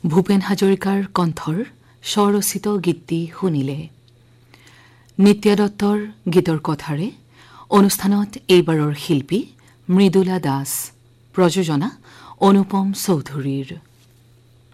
ভূপেন হাজৰিকাৰ কণ্ঠৰ স্বৰচিত গীতটি শুনিলে। নিত্য দত্তৰ গীতৰ কথাৰে অনুষ্ঠানত এইবাৰৰ শিল্পী মৃদুলা দাস, প্ৰযোজনা অনুপম চৌধুৰীৰ।